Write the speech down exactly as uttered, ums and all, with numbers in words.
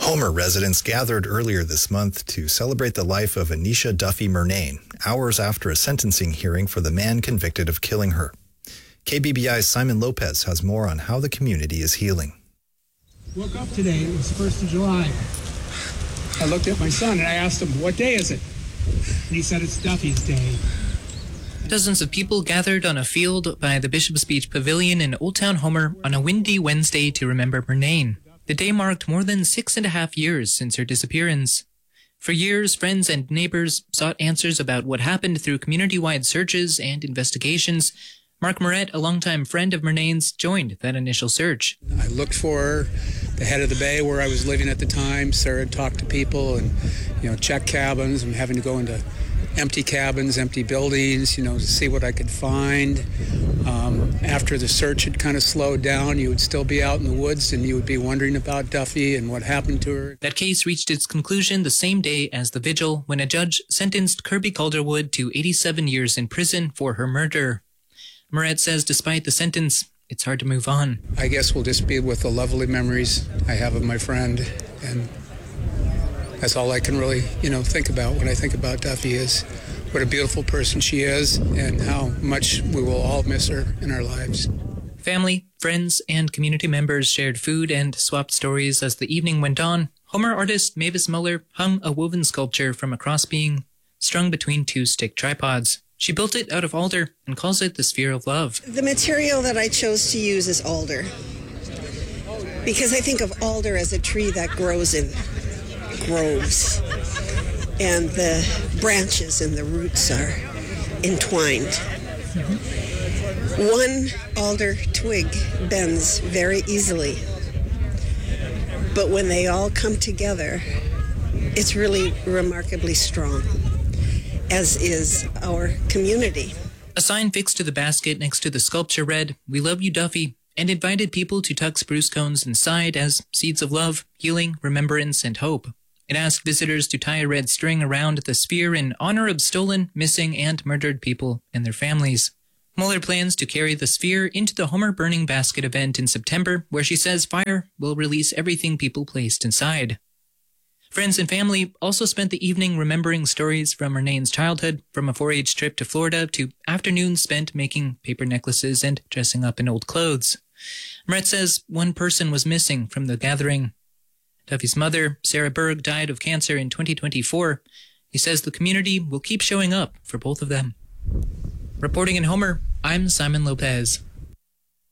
Homer residents gathered earlier this month to celebrate the life of Anisha Duffy Murnane, hours after a sentencing hearing for the man convicted of killing her. K B B I's Simon Lopez has more on how the community is healing. Woke up today, it was first of July. I looked at my son and I asked him, what day is it? And he said it's Duffy's Day. Dozens of people gathered on a field by the Bishop's Beach Pavilion in Old Town Homer on a windy Wednesday to remember Murnane. The day marked more than six and a half years since her disappearance. For years, friends and neighbors sought answers about what happened through community-wide searches and investigations. Mark Moret, a longtime friend of Murnane's, joined that initial search. I looked for her, the head of the bay where I was living at the time. Sarah talked to people and, you know, check cabins. I'm having to go into empty cabins, empty buildings, you know, to see what I could find. Um, after the search had kind of slowed down, you would still be out in the woods and you would be wondering about Duffy and what happened to her. That case reached its conclusion the same day as the vigil when a judge sentenced Kirby Calderwood to eighty-seven years in prison for her murder. Moret says despite the sentence, it's hard to move on. I guess we'll just be with the lovely memories I have of my friend, and that's all I can really, you know, think about when I think about Duffy is what a beautiful person she is and how much we will all miss her in our lives. Family, friends, and community members shared food and swapped stories as the evening went on. Homer artist Mavis Muller hung a woven sculpture from a crossbeam strung between two stick tripods. She built it out of alder and calls it the Sphere of Love. The material that I chose to use is alder because I think of alder as a tree that grows in groves, and the branches and the roots are entwined. Mm-hmm. One alder twig bends very easily, but when they all come together, it's really remarkably strong, as is our community. A sign fixed to the basket next to the sculpture read, "We love you, Duffy," and invited people to tuck spruce cones inside as seeds of love, healing, remembrance, and hope. It asked visitors to tie a red string around the sphere in honor of stolen, missing, and murdered people and their families. Muller plans to carry the sphere into the Homer Burning Basket event in September, where she says fire will release everything people placed inside. Friends and family also spent the evening remembering stories from Murnane's childhood, from a four H trip to Florida to afternoons spent making paper necklaces and dressing up in old clothes. Moret says one person was missing from the gathering. Duffy's mother, Sarah Berg, died of cancer in twenty twenty-four. He says the community will keep showing up for both of them. Reporting in Homer, I'm Simon Lopez.